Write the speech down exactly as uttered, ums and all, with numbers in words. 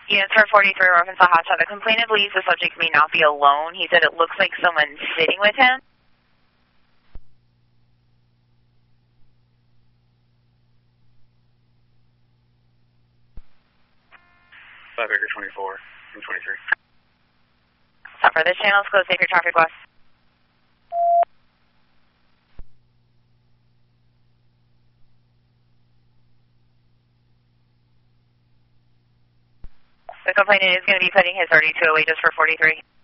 Units for forty-three Arkansas Hotshot. The complainant believes the subject may not be alone. He said it looks like someone's sitting with him. five Acre twenty-four from twenty-three. Stop for this channel. Close safe your traffic west. The complainant is going to be putting his thirty-two away just for forty-three.